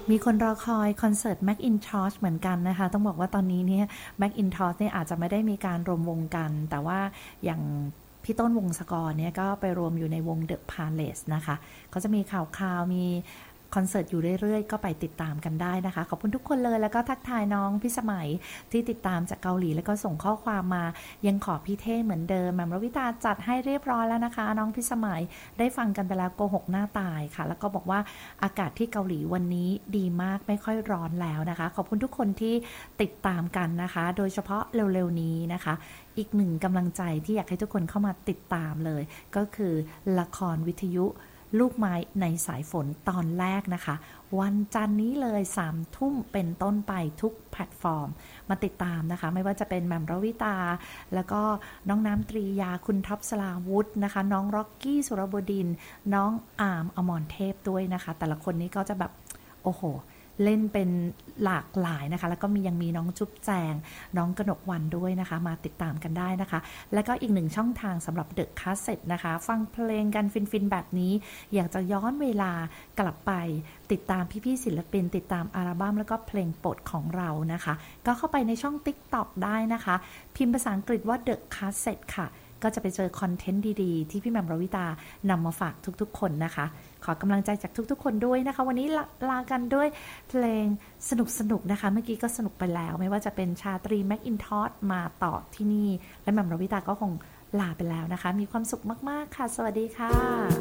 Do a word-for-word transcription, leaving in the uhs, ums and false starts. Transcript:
มีคนรอคอยคอนเสิร์ต Macintosh เหมือนกันนะคะต้องบอกว่าตอนนี้เนี่ย Macintosh เนี่ยอาจจะไม่ได้มีการรวมวงกันแต่ว่าอย่างพี่ต้นวงศกรเนี่ยก็ไปรวมอยู่ในวง The Palace นะคะเขาจะมีข่าวๆมีคอนเสิร์ตอยู่เรื่อยๆก็ไปติดตามกันได้นะคะขอบคุณทุกคนเลยแล้วก็ทักทายน้องพี่สมัยที่ติดตามจากเกาหลีแล้วก็ส่งข้อความมายังขอพี่เท่เหมือนเดิมแหม่มรวิตาจัดให้เรียบร้อยแล้วนะคะน้องพี่สมัยได้ฟังกันไปแล้วโกหกหน้าตายค่ะแล้วก็บอกว่าอากาศที่เกาหลีวันนี้ดีมากไม่ค่อยร้อนแล้วนะคะขอบคุณทุกคนที่ติดตามกันนะคะโดยเฉพาะเร็วๆนี้นะคะอีกหนึ่งกำลังใจที่อยากให้ทุกคนเข้ามาติดตามเลยก็คือละครวิทยุลูกไม้ในสายฝนตอนแรกนะคะวันจันทร์นี้เลยสามทุ่มเป็นต้นไปทุกแพลตฟอร์มมาติดตามนะคะไม่ว่าจะเป็นแหม่มรวิตาแล้วก็น้องน้ำตรียาคุณท็อปสลาวุธนะคะน้องร็อกกี้สุรบดินทร์น้องอาร์มอมรเทพด้วยนะคะแต่ละคนนี้ก็จะแบบโอ้โหเล่นเป็นหลากหลายนะคะแล้วก็มียังมีน้องจุ๊บแจงน้องกนกวรรณด้วยนะคะมาติดตามกันได้นะคะแล้วก็อีกหนึ่งช่องทางสำหรับเดอะคาสเซ็ตนะคะฟังเพลงกันฟินๆแบบนี้อยากจะย้อนเวลากลับไปติดตามพี่ๆศิลปินติดตามอัลบั้มแล้วก็เพลงโปรดของเรานะคะก็เข้าไปในช่อง TikTok ได้นะคะพิมพ์ภาษาอังกฤษว่า The Cassette ค่ะก็จะไปเจอคอนเทนต์ดีๆที่พี่แหม่มรวิตานำมาฝากทุกๆคนนะคะขอกำลังใจจากทุกๆคนด้วยนะคะวันนี้ลาลากันด้วยเพลงสนุกๆนะคะเมื่อกี้ก็สนุกไปแล้วไม่ว่าจะเป็นชาตรีแมคอินทอสมาต่อที่นี่และแหม่มรวิตาก็คงลาไปแล้วนะคะมีความสุขมากๆค่ะสวัสดีค่ะ